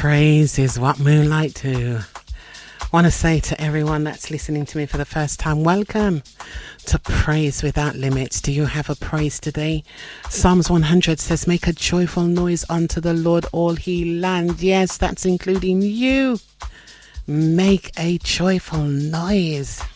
Praise is what moonlight do. Want to say to everyone that's listening to me for the first time, welcome to Praise Without Limits. Do you have a praise today? Psalms 100 says, make a joyful noise unto the Lord, all he land. Yes, that's including you. Make a joyful noise.